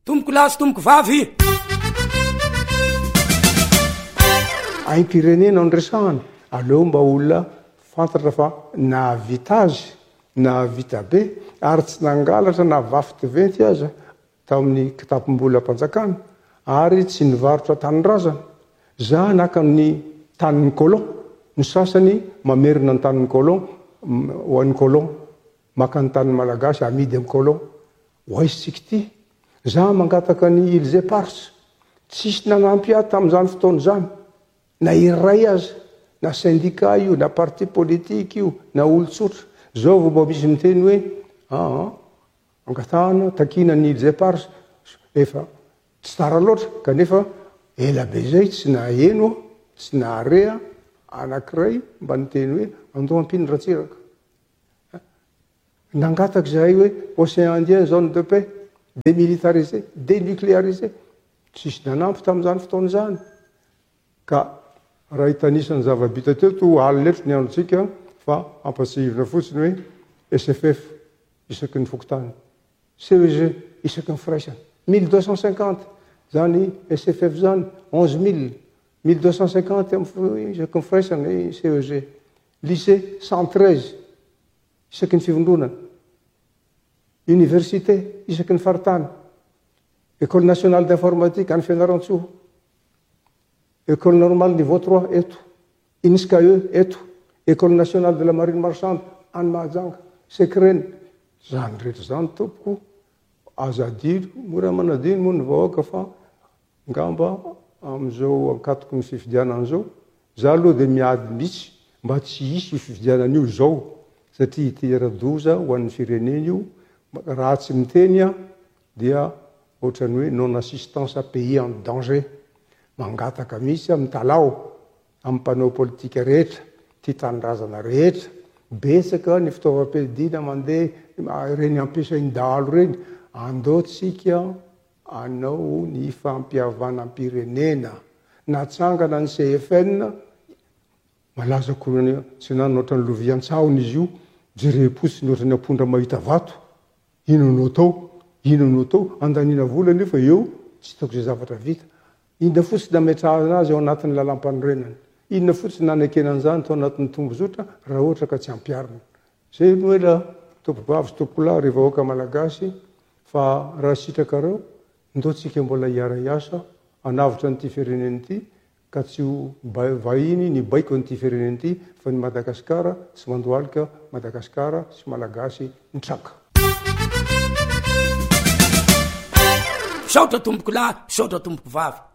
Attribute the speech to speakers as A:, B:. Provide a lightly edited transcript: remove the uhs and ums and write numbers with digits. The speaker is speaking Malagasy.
A: tomboko lahy sy tomboko vavy.
B: Aim-pirenena nresahany aleo mba olona fantatra fa nahavita azy nahavita be ary tsy nangalatra na vafy diventy aza tamin'ny kitapom-bola mpanjakana ary tsy nivarotra tanyrazana za naka ny tanin'ny colon ny sasany mamerina ny tanin'ny colon ho an'ny colon maka ny tanin'ny malagasy amidy amin'ny colon hoaisitsika ty za mangataka ny Ilze Pars tsisy nanampy ahy tamin'izany fotoana zany na iray aza na syndicat io na parti politique io na olotsotra zao vao mba misy miteny hoe angatahana takina ny Ilze Pars efa tsy tara loatra kanefa ela be zay tsy naheno tsy naharea anankiray mba niteny hoe andao ampiny ratsiraka nangataka zahay hoe Océan Indien zone de paix démilitarisé dénucléarisé tsisy nanampy tamin'izany fotoana zany ka raha hitanisany zava-bita teo to aliletro ny androtsika fa ampatsihivina fotsiny hoe SFF isaky ny fokotany CEG isaky ny firaisana 1250 zany SFF zany 11 1250 isaky ny firaisana CEG lycée 113 isaky ny fivondronana université isaky ny faritany école nationale d'informatique any Fianaratsoa école normale niveau 3 eto INSCAE eto école nationale de la marine marchande any Mahajanga Sekreny zany rehetra zany tompoko azadiro mora manadino moa ny vahoaka fa ngamba am'izao ankatoko ny fifidianana zao za aloha dia miady mihitsy mba tsy hisy fifidianana io zao satria iteradoza ho an'ny firenena io raha tsy miteny dia ohatrany hoe non assistance à pays en danger mangataka mihitsy amin'ny talao amin'ny mpanao politika rehetra tia tanindrazana rehetra betsaka ny fitaovam-piadina mandeha reny ampiasainy dahalo reny andaotsika anao ny fampiavanam-pirenena natsangana ny CFN malaza korany tsy nany ohatrany lovian-tsahony izy io jerepotsiny ohatrany ampondra mahita vato inonao tao andanina vola nefa eo tsy hitako zay zavatra vita inona fotsiny nametrahana azy ao anatin'ny lalam-panorenana inona fotsiny nanekenan'izany tao anatin'ny tombozotra raha ohatra ka tsy ampiarina zay no hoe la tompobavy sy tompolahy rehefa vahoaka malagasy fa raha sitrakareo ndotsika mbola hiara hiasa anavitra n'ity fireneny ity ka tsy vahiny ny baiko n'ity fireneny ity fa ny Madagasikara sy mandohalika Madagasikara sy malagasy nitraka
A: saotra tomboko lahy saotra tomboko vavy